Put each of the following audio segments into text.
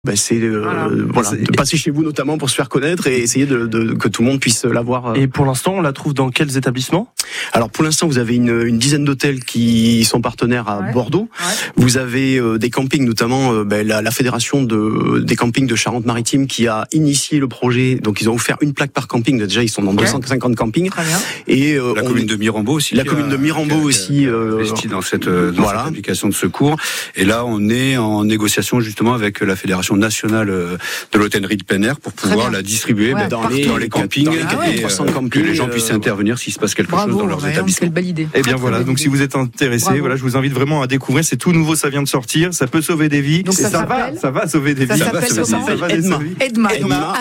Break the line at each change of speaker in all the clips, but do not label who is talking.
C'est de passer chez vous notamment pour se faire connaître et essayer que tout le monde puisse l'avoir.
Et pour l'instant, on la trouve dans quels établissements ?
Alors pour l'instant, vous avez une dizaine d'hôtels qui sont partenaires à Bordeaux. Ouais. Vous avez des campings, notamment la fédération des campings de Charente-Maritime qui a initié le projet. Donc ils ont offert une plaque par camping. Déjà, ils sont dans 250 campings.
Très bien.
Et
la commune de Mirambeau aussi.
La commune de Mirambeau aussi
investi dans cette application de secours. Et là, on est en négociation justement avec la fédération nationale de l'hôtellerie de plein air pour pouvoir la distribuer dans les campings et
300 campings,
que les gens puissent intervenir s'il se passe quelque chose dans leurs établissements.
Quelle belle idée.
Et bien voilà, donc si vous êtes intéressé, je vous invite vraiment à découvrir, c'est tout nouveau, ça vient de sortir, ça peut sauver des vies.
Donc ça
va sauver des vies.
Ça s'appelle Edma.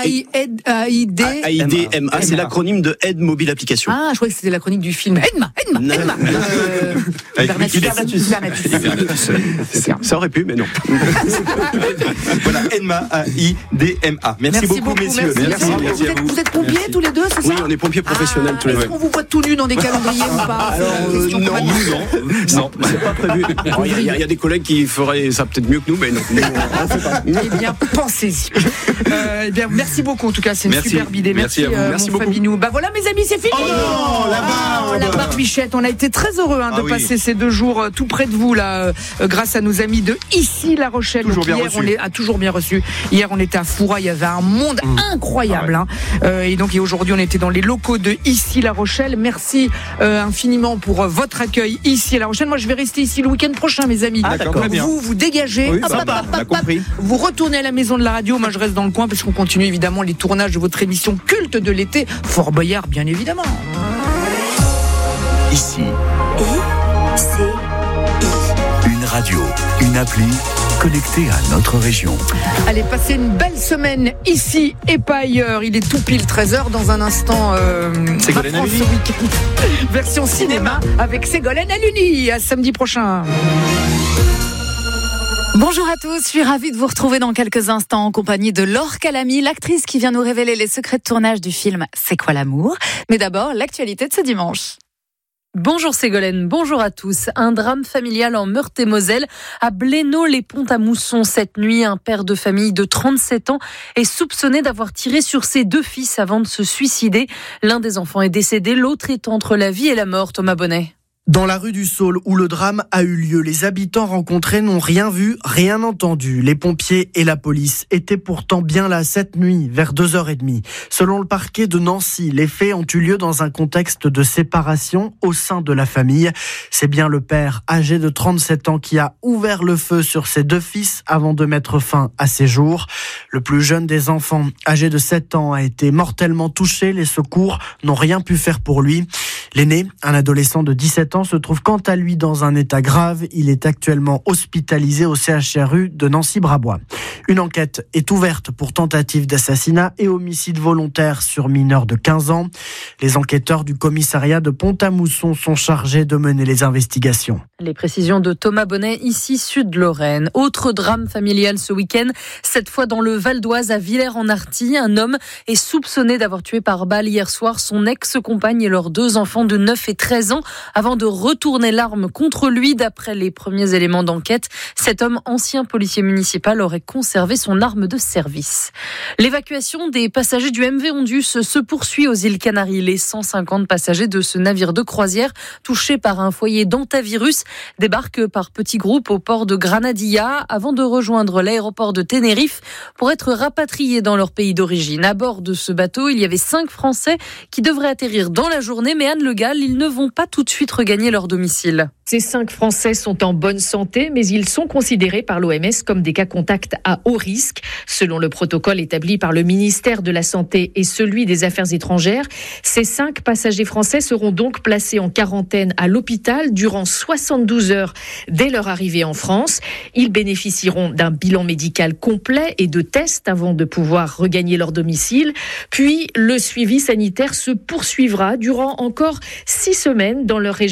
AIDMA, c'est l'acronyme de Aide Mobile Application.
Ah, je croyais que c'était l'acronyme du film. Edma.
Ça aurait pu, mais non.
Voilà, Edma, AIDMA. Merci beaucoup, messieurs.
Merci. Vous êtes pompiers tous les deux, c'est ça ?
Oui, on est pompiers professionnels tous les deux.
Est-ce qu'on vous voit tout nus dans des calendriers ou pas ?
Non, c'est pas prévu. Il y a des collègues qui feraient ça peut-être mieux que nous, mais non.
Eh bien, pensez-y. Merci beaucoup, en tout cas, c'est une superbe idée.
Merci à vous.
Merci beaucoup.
Fabinou. Voilà, mes amis, c'est fini. La barbichette. On a été très heureux de passer ces 2 jours tout près de vous, là, grâce à nos amis de Ici La Rochelle. Toujours bien reçu. Hier, on était à Foura, il y avait un monde incroyable. Et aujourd'hui, on était dans les locaux de Ici La Rochelle. Merci infiniment pour votre accueil ici à La Rochelle. Moi, je vais rester ici le week-end prochain, mes amis.
D'accord,
vous dégagez.
Oui, on a compris.
Vous retournez à la maison de la radio. Moi, je reste dans le coin parce qu'on continue évidemment les tournages de votre émission culte de l'été, Fort Boyard, bien évidemment.
Ici. Une radio, une appli connectée à notre région.
Allez, passez une belle semaine ici et pas ailleurs. Il est tout pile 13h dans un instant.
Ségolène Haluni.
Version cinéma avec Ségolène Haluni. À samedi prochain.
Bonjour à tous, je suis ravie de vous retrouver dans quelques instants en compagnie de Laure Calamy, l'actrice qui vient nous révéler les secrets de tournage du film C'est quoi l'amour ? Mais d'abord, l'actualité de ce dimanche.
Bonjour Ségolène, bonjour à tous. Un drame familial en Meurthe-et-Moselle à Blénaud-les-Ponts-à-Mousson. Cette nuit, un père de famille de 37 ans est soupçonné d'avoir tiré sur ses 2 fils avant de se suicider. L'un des enfants est décédé, l'autre est entre la vie et la mort. Thomas Bonnet.
Dans la rue du Saule où le drame a eu lieu, les habitants rencontrés n'ont rien vu, rien entendu. Les pompiers et la police étaient pourtant bien là cette nuit, vers 2h30. Selon le parquet de Nancy, les faits ont eu lieu dans un contexte de séparation au sein de la famille. C'est bien le père, âgé de 37 ans, qui a ouvert le feu sur ses 2 fils avant de mettre fin à ses jours. Le plus jeune des enfants, âgé de 7 ans, a été mortellement touché. Les secours n'ont rien pu faire pour lui. L'aîné, un adolescent de 17 ans, se trouve quant à lui dans un état grave. Il est actuellement hospitalisé au CHRU de Nancy-Brabois. Une enquête est ouverte pour tentative d'assassinat et homicide volontaire sur mineur de 15 ans. Les enquêteurs du commissariat de Pont-à-Mousson sont chargés de mener les investigations.
Les précisions de Thomas Bonnet, ici Sud-Lorraine. Autre drame familial ce week-end, cette fois dans le Val d'Oise à Villers-en-Arthy. Un homme est soupçonné d'avoir tué par balle hier soir son ex-compagne et leurs 2 enfants de 9 et 13 ans avant de retourner l'arme contre lui. D'après les premiers éléments d'enquête, cet homme, ancien policier municipal, aurait conservé son arme de service. L'évacuation des passagers du MV Ondus se poursuit aux îles Canaries. Les 150 passagers de ce navire de croisière touchés par un foyer d'antavirus débarquent par petits groupes au port de Granadilla avant de rejoindre l'aéroport de Tenerife pour être rapatriés dans leur pays d'origine. À bord de ce bateau, il y avait 5 Français qui devraient atterrir dans la journée, mais Anne Le Gall, ils ne vont pas tout de suite regagner leur domicile.
Ces 5 Français sont en bonne santé, mais ils sont considérés par l'OMS comme des cas contacts à haut risque. Selon le protocole établi par le ministère de la Santé et celui des Affaires étrangères, ces 5 passagers français seront donc placés en quarantaine à l'hôpital durant 72 heures dès leur arrivée en France. Ils bénéficieront d'un bilan médical complet et de tests avant de pouvoir regagner leur domicile. Puis, le suivi sanitaire se poursuivra durant encore 6 semaines dans leur région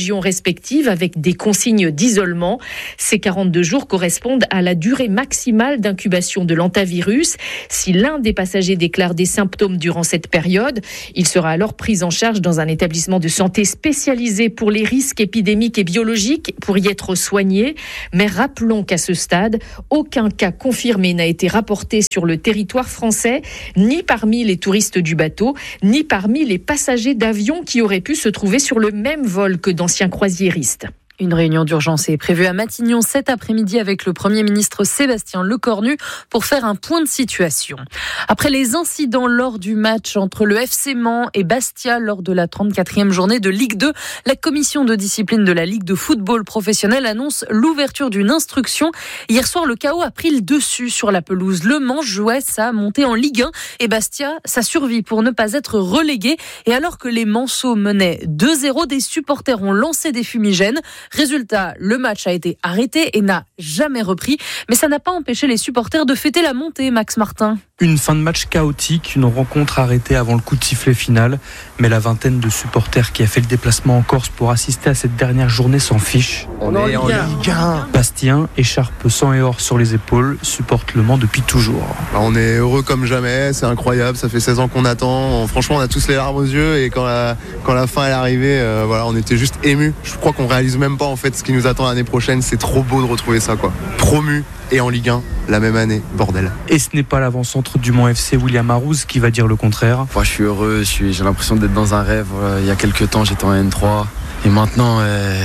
régions respectives avec des consignes d'isolement. Ces 42 jours correspondent à la durée maximale d'incubation de l'hantavirus. Si l'un des passagers déclare des symptômes durant cette période, il sera alors pris en charge dans un établissement de santé spécialisé pour les risques épidémiques et biologiques pour y être soigné. Mais rappelons qu'à ce stade, aucun cas confirmé n'a été rapporté sur le territoire français, ni parmi les touristes du bateau, ni parmi les passagers d'avion qui auraient pu se trouver sur le même vol que d'anciens croisiéristes.
Une réunion d'urgence est prévue à Matignon cet après-midi avec le Premier ministre Sébastien Lecornu pour faire un point de situation. Après les incidents lors du match entre le FC Mans et Bastia lors de la 34e journée de Ligue 2, la commission de discipline de la Ligue de football professionnel annonce l'ouverture d'une instruction. Hier soir, le chaos a pris le dessus sur la pelouse. Le Mans jouait sa montée en Ligue 1 et Bastia sa survie pour ne pas être relégué. Et alors que les Manceaux menaient 2-0, des supporters ont lancé des fumigènes. Résultat, le match a été arrêté et n'a jamais repris. Mais ça n'a pas empêché les supporters de fêter la montée, Max Martin.
Une fin de match chaotique, une rencontre arrêtée avant le coup de sifflet final. Mais la vingtaine de supporters qui a fait le déplacement en Corse pour assister à cette dernière journée s'en fiche.
On est en Ligue 1.
Bastien, écharpe sang et or sur les épaules, supporte le Mans depuis toujours.
On est heureux comme jamais, c'est incroyable, ça fait 16 ans qu'on attend. Franchement, on a tous les larmes aux yeux et quand la fin est arrivée, on était juste émus. Je crois qu'on réalise même pas en fait ce qui nous attend l'année prochaine. C'est trop beau de retrouver ça, quoi. Promu et en Ligue 1 la même année, bordel.
Et ce n'est pas l'avant-centre du Mans FC, William Arouz, qui va dire le contraire.
Moi, je suis heureux, j'ai l'impression d'être dans un rêve. Il y a quelques temps, j'étais en N3. Et maintenant,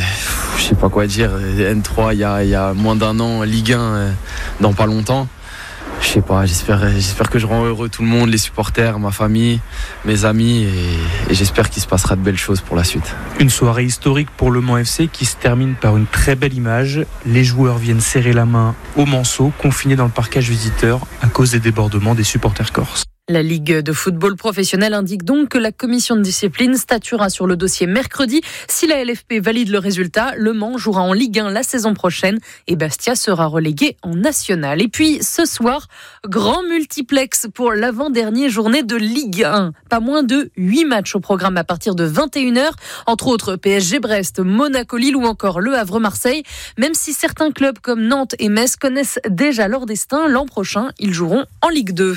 je sais pas quoi dire. N3, il y a moins d'un an, Ligue 1, dans pas longtemps. Je sais pas, j'espère que je rends heureux tout le monde, les supporters, ma famille, mes amis, et j'espère qu'il se passera de belles choses pour la suite.
Une soirée historique pour le Mans FC qui se termine par une très belle image. Les joueurs viennent serrer la main aux Manceaux, confinés dans le parcage visiteur à cause des débordements des supporters corses.
La Ligue de football professionnel indique donc que la commission de discipline statuera sur le dossier mercredi. Si la LFP valide le résultat, Le Mans jouera en Ligue 1 la saison prochaine et Bastia sera relégué en National. Et puis ce soir, grand multiplex pour l'avant-dernière journée de Ligue 1. Pas moins de 8 matchs au programme à partir de 21h, entre autres PSG Brest, Monaco Lille ou encore Le Havre Marseille. Même si certains clubs comme Nantes et Metz connaissent déjà leur destin, l'an prochain, ils joueront en Ligue 2.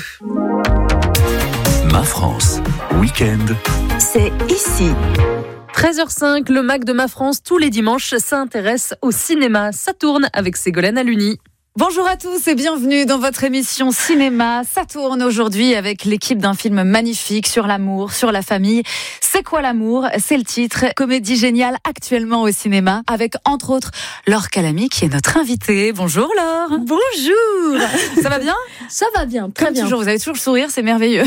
Ma France, week-end.
C'est ici.
13h05, le Mac de Ma France, tous les dimanches, s'intéresse au cinéma. Ça tourne avec Ségolène Aluni.
Bonjour à tous et bienvenue dans votre émission Cinéma. Ça tourne aujourd'hui avec l'équipe d'un film magnifique sur l'amour, sur la famille. C'est quoi l'amour ? C'est le titre. Comédie géniale actuellement au cinéma avec entre autres Laure Calamy qui est notre invitée. Bonjour Laure.
Bonjour.
Ça va bien ?
Ça va bien, très
Comme
bien.
toujours, vous avez toujours le sourire, c'est merveilleux.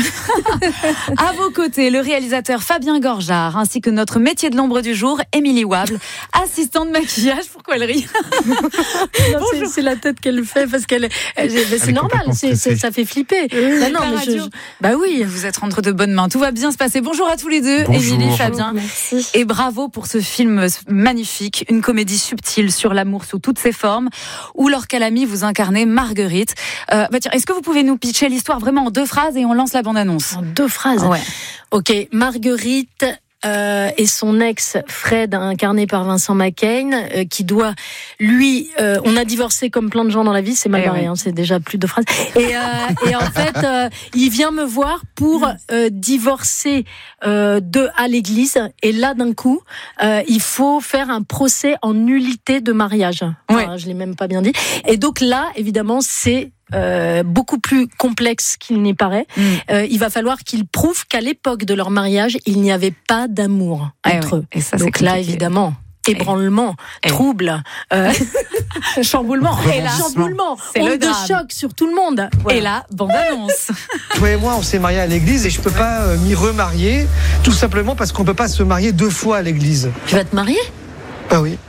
À vos côtés, le réalisateur Fabien Gorjard ainsi que notre métier de l'ombre du jour, Émilie Wable, assistante de maquillage. Pourquoi elle rit ?
Non, c'est la tête qu'elle fait parce qu'elle c'est normal, ça fait flipper.
Bah oui, vous êtes entre de bonnes mains. Tout va bien se passer. Bonjour à tous les deux, Émilie, Fabien.
Merci.
Et bravo pour ce film magnifique, une comédie subtile sur l'amour sous toutes ses formes, où Laure Calamy vous incarnez Marguerite. Tiens, est-ce que vous pouvez nous pitcher l'histoire vraiment en 2 phrases et on lance la bande-annonce ?
En 2 phrases.
Ouais.
Ok, Marguerite. Et son ex Fred, incarné par Vincent McCain, qui doit, lui, on a divorcé comme plein de gens dans la vie, c'est mal barré, c'est déjà plus de phrases. Et en fait, il vient me voir pour divorcer à l'église. Et là, d'un coup, il faut faire un procès en nullité de mariage. Enfin, je l'ai même pas bien dit. Et donc là, évidemment, c'est beaucoup plus complexe qu'il n'y paraît. Il va falloir qu'ils prouvent qu'à l'époque de leur mariage, il n'y avait pas d'amour entre eux.
Et ça,
donc là, évidemment, ébranlement, trouble,
chamboulement.
Et là, chamboulement, onde de choc sur tout le monde.
Voilà. Et là, bande-annonce.
Toi et moi, on s'est mariés à l'église et je peux pas m'y remarier, tout simplement parce qu'on peut pas se marier 2 fois à l'église.
Tu vas te marier ?
Bah oui.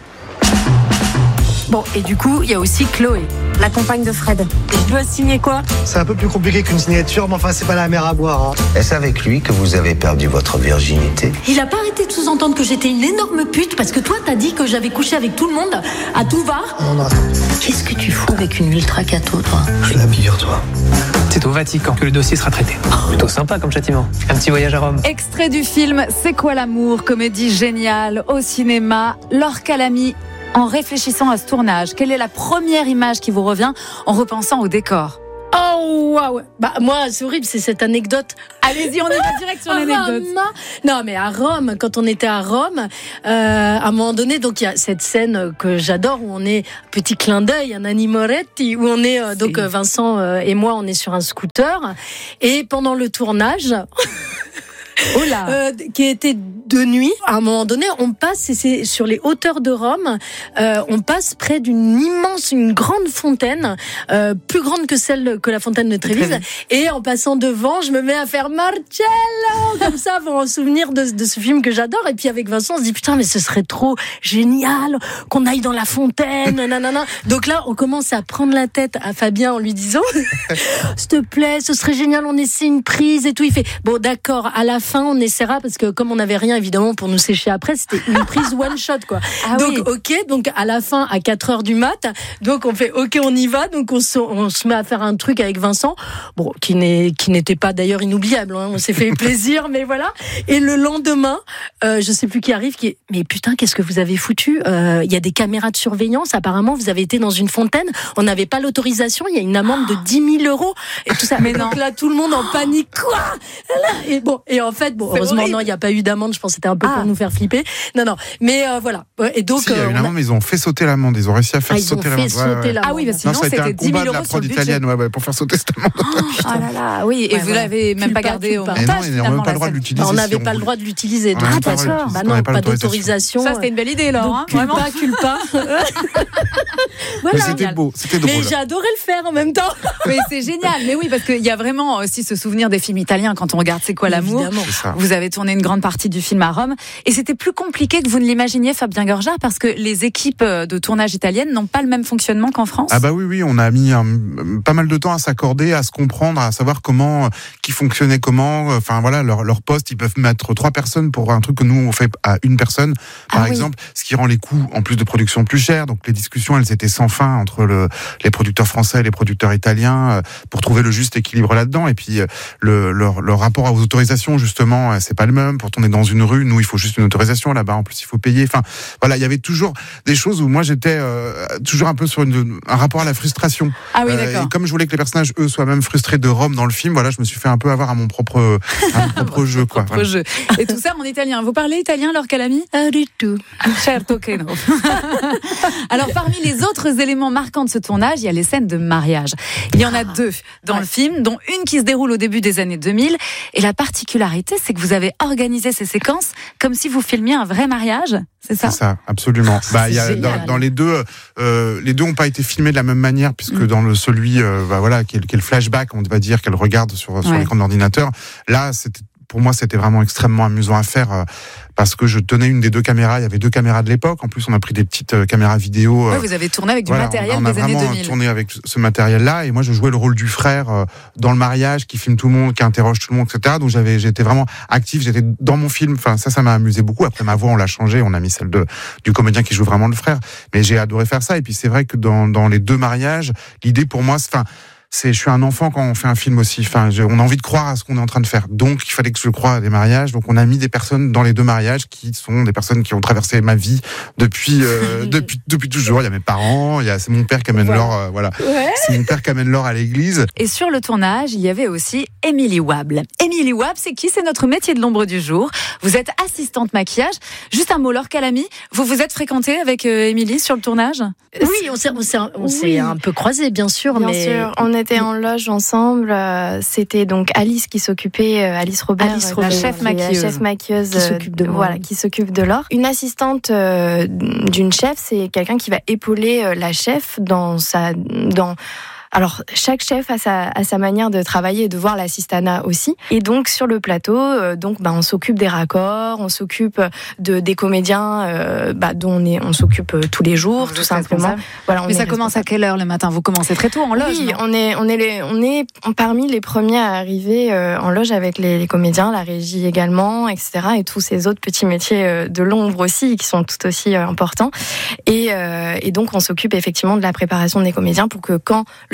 Bon, et du coup, il y a aussi Chloé, la compagne de Fred. Je dois signer quoi ?
C'est un peu plus compliqué qu'une signature, mais enfin, c'est pas la mer à boire. Hein.
Est-ce avec lui que vous avez perdu votre virginité ?
Il a pas arrêté de sous-entendre que j'étais une énorme pute parce que toi, t'as dit que j'avais couché avec tout le monde à tout va.
Non.
Qu'est-ce que tu fous avec une ultra cato, toi ?
Je la figure-toi.
C'est au Vatican que le dossier sera traité. Plutôt sympa comme châtiment. Un petit voyage à Rome.
Extrait du film C'est quoi l'amour ? Comédie géniale au cinéma. Laure Calamy, en réfléchissant à ce tournage, quelle est la première image qui vous revient en repensant au décor ?
Oh waouh. Bah moi c'est horrible, c'est cette anecdote.
Allez-y, on y va direct sur l'anecdote.
Non mais à Rome, quand on était à Rome, à un moment donné, donc il y a cette scène que j'adore où on est, petit clin d'œil, un Nanni Moretti, où on est donc Vincent et moi, on est sur un scooter et pendant le tournage. Qui était de nuit. À un moment donné, on passe, et c'est sur les hauteurs de Rome, on passe près une grande fontaine, plus grande que celle que la fontaine de Trévise. Et en passant devant, je me mets à faire Marcello, comme ça, pour en souvenir de ce film que j'adore. Et puis avec Vincent, on se dit putain, mais ce serait trop génial qu'on aille dans la fontaine, nanana. Donc là, on commence à prendre la tête à Fabien en lui disant, s'il te plaît, ce serait génial, on essaie une prise et tout. Il fait, bon, d'accord, à la fin, on essaiera, parce que comme on n'avait rien, évidemment, pour nous sécher après, c'était une prise one shot, quoi. Donc, ok, donc à la fin, à 4h du mat, donc on fait, ok, on y va, donc on se met à faire un truc avec Vincent, bon, qui n'était pas d'ailleurs inoubliable, hein, on s'est fait plaisir, mais voilà. Et le lendemain, je sais plus qui arrive, mais putain, qu'est-ce que vous avez foutu? Il y a des caméras de surveillance, apparemment, vous avez été dans une fontaine, on n'avait pas l'autorisation, il y a une amende de 10 000 € et tout ça. Mais donc là, tout le monde en panique, quoi. Et bon, et en fait, bon, heureusement, non, il n'y a pas eu d'amende. Je pense que c'était un peu pour nous faire flipper. Non, mais voilà. Et donc,
il y a eu une amende, mais ils ont fait sauter l'amende. Ils ont réussi à faire sauter l'amende.
Ah oui, bah sinon, c'était 10 000 € sur le budget.
Pour faire sauter cette amende.
Oh là là, oui. Et vous l'avez même pas gardé au montage.
Non, on n'avait pas le droit de l'utiliser.
On n'avait pas le droit de l'utiliser.
Ah d'accord.
Bah non, pas d'autorisation.
Ça, c'était une belle idée, Laure.
Vraiment. Culpa.
Mais c'était beau, c'était drôle.
Mais j'ai adoré le faire en même temps.
Mais c'est génial. Mais oui, parce qu'il y a vraiment aussi ce souvenir des films italiens quand on regarde C'est quoi l'amour. Vous avez tourné une grande partie du film à Rome et c'était plus compliqué que vous ne l'imaginiez, Fabien Gorjard, parce que les équipes de tournage italiennes n'ont pas le même fonctionnement qu'en France.
Ah bah oui, on a mis pas mal de temps à s'accorder, à se comprendre, à savoir comment, qui fonctionnait comment. Enfin voilà, leur poste, ils peuvent mettre 3 personnes pour un truc que nous on fait à une personne, par exemple, ce qui rend les coûts en plus de production plus chers. Donc les discussions, elles étaient sans fin entre les producteurs français et les producteurs italiens pour trouver le juste équilibre là-dedans. Et puis le rapport aux autorisations, justement, c'est pas le même. Pour tourner dans une rue, nous, il faut juste une autorisation. Là-bas, en plus, il faut payer. Enfin, voilà, il y avait toujours des choses où moi, j'étais toujours un peu sur un rapport à la frustration.
Ah oui, d'accord.
Et comme je voulais que les personnages, eux, soient même frustrés de Rome dans le film, voilà, je me suis fait un peu avoir à mon propre jeu, quoi.
Propre jeu. Et tout ça en italien. Vous parlez italien, Laure Calamy?
Du tout.
Certo che no. Alors, parmi les autres éléments marquants de ce tournage, il y a les scènes de mariage. Il y en a 2 dans le film, dont une qui se déroule au début des années 2000. Et la particularité, c'est que vous avez organisé ces séquences comme si vous filmiez un vrai mariage. C'est ça?
C'est ça, absolument. Il y a, dans les deux ont pas été filmés de la même manière, puisque dans celui, qui est le flashback, on va dire, qu'elle regarde sur l'écran de l'ordinateur. Là, pour moi, c'était vraiment extrêmement amusant à faire parce que je tenais une des 2 caméras. Il y avait 2 caméras de l'époque. En plus, on a pris des petites caméras vidéo.
Ouais, vous avez tourné avec du matériel des années 2000. On a
tourné avec ce matériel-là. Et moi, je jouais le rôle du frère dans le mariage, qui filme tout le monde, qui interroge tout le monde, etc. Donc, j'étais vraiment actif. J'étais dans mon film. Enfin, ça m'a amusé beaucoup. Après, ma voix, on l'a changée. On a mis celle du comédien qui joue vraiment le frère. Mais j'ai adoré faire ça. Et puis, c'est vrai que dans les 2 mariages, l'idée pour moi, je suis un enfant quand on fait un film aussi. Enfin, on a envie de croire à ce qu'on est en train de faire. Donc, il fallait que je croie à des mariages. Donc, on a mis des personnes dans les 2 mariages qui sont des personnes qui ont traversé ma vie depuis toujours. Il y a mes parents, c'est mon père qui amène Laure, c'est mon père qui amène Laure à l'église.
Et sur le tournage, il y avait aussi Émilie Wable. Émilie Wable, c'est qui? C'est notre métier de l'ombre du jour. Vous êtes assistante maquillage. Juste un mot, Laure Calamy. Vous êtes fréquentée avec Émilie sur le tournage?
Oui, on s'est un peu croisés, bien sûr.
Bien sûr. On était en loge ensemble. C'était donc Alice qui s'occupait, Alice Robert,
la chef
maquilleuse
qui s'occupe de moi.
qui s'occupe de Laure. Une assistante d'une chef, c'est quelqu'un qui va épauler la chef Alors, chaque chef a sa manière de travailler et de voir l'assistanat aussi. Et donc, sur le plateau, on s'occupe des raccords, on s'occupe des comédiens dont on s'occupe tous les jours, tout simplement. Voilà,
mais ça commence à quelle heure le matin? Vous commencez très tôt en loge?
Oui, on est parmi les premiers à arriver en loge avec les comédiens, la régie également, etc. Et tous ces autres petits métiers de l'ombre aussi, qui sont tout aussi importants. Et donc, on s'occupe effectivement de la préparation des comédiens pour que quand le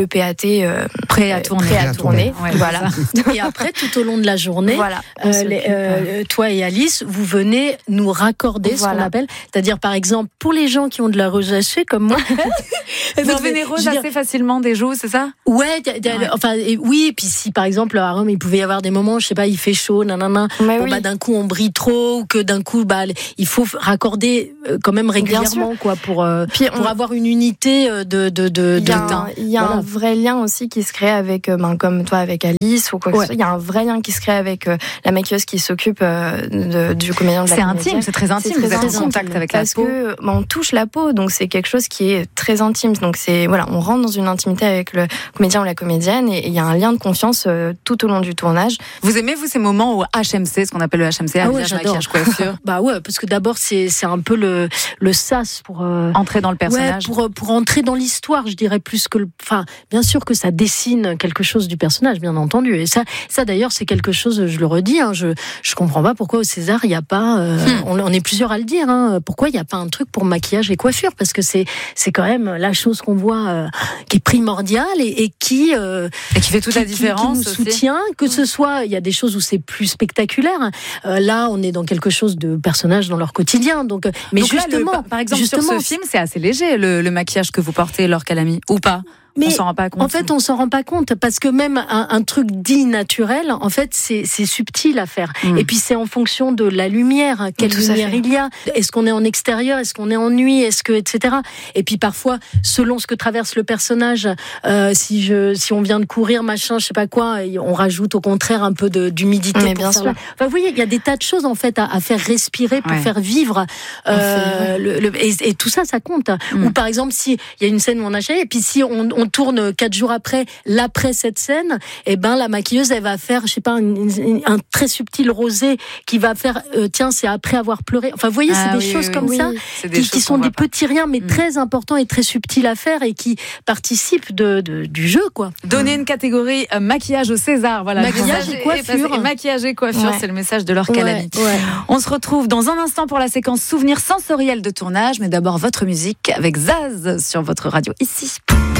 PAT
prêt à tourner.
Ouais, voilà. Et après, tout au long de la journée,
voilà,
toi et Alice, vous venez nous raccorder ce qu'on appelle, c'est-à-dire par exemple pour les gens qui ont de la rosacée comme moi.
Vous devenez rose assez facilement des joues, c'est ça?
Ouais, enfin oui. Puis si par exemple à Rome, il pouvait y avoir des moments, je sais pas, il fait chaud, d'un coup on brille trop, ou que d'un coup il faut raccorder quand même régulièrement quoi pour avoir une unité de teint.
Il y a un vrai lien aussi qui se crée avec comme toi avec Alice ou quoi que ce soit. Il y a un vrai lien qui se crée avec la maquilleuse qui s'occupe du comédien de la comédienne.
C'est intime, c'est très intime. Vous êtes en contact avec la peau.
Parce que on touche la peau, donc c'est quelque chose qui est très intime. Donc on rentre dans une intimité avec le comédien ou la comédienne et il y a un lien de confiance tout au long du tournage.
Vous aimez ces moments où HMC, ce qu'on appelle le HMC, maquillage, coiffure?
Bah ouais, parce que d'abord c'est un peu le sas pour
entrer dans le personnage.
Ouais, pour entrer dans l'histoire, je dirais plus que bien sûr que ça dessine quelque chose du personnage, bien entendu. Et ça d'ailleurs c'est quelque chose, je le redis, je comprends pas pourquoi au César il y a pas on est plusieurs à le dire, pourquoi il y a pas un truc pour maquillage et coiffure, parce que c'est quand même la chose qu'on voit qui est primordiale et qui
fait toute la différence,
qui nous soutient, que ce soit il y a des choses où c'est plus spectaculaire. Là, on est dans quelque chose de personnages dans leur quotidien. Donc justement,
là, par exemple, sur ce film, c'est assez léger le maquillage que vous portez, Laure Calamy, ou pas?
Mais
on s'en rend pas compte.
En fait, on s'en rend pas compte parce que même un truc dit naturel, en fait, c'est subtil à faire. Et puis c'est en fonction de la lumière, quelle lumière il y a. Est-ce qu'on est en extérieur, est-ce qu'on est en nuit, etc. Et puis parfois, selon ce que traverse le personnage, si on vient de courir, machin, je sais pas quoi, on rajoute au contraire un peu d'humidité.
Mais bien sûr.
Enfin, vous voyez, il y a des tas de choses en fait à faire respirer pour faire vivre. Et tout ça, ça compte. Ou par exemple, si il y a une scène où on a et puis si on tourne 4 jours après cette scène, et la maquilleuse elle va faire, je sais pas, un très subtil rosé qui va faire tiens, c'est après avoir pleuré. Enfin vous voyez, c'est des choses comme ça qui sont des petits riens mais très importants et très subtils à faire et qui participent du jeu quoi.
Donner une catégorie maquillage au César, voilà.
Maquillage et coiffure.
Maquillage et coiffure, c'est le message de Laure Calamy. On se retrouve dans un instant pour la séquence souvenirs sensoriels de tournage, mais d'abord votre musique avec Zaz sur votre radio ici.